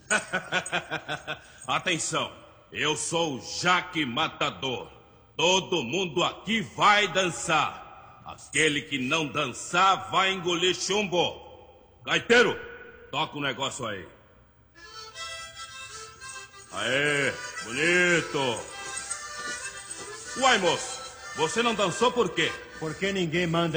Atenção, eu sou o Jaque Matador. Todo mundo aqui vai dançar. Aquele que não dançar vai engolir chumbo. Gaiteiro, toca o negócio aí. Aê, bonito. Uai, moço, você não dançou por quê? Porque ninguém manda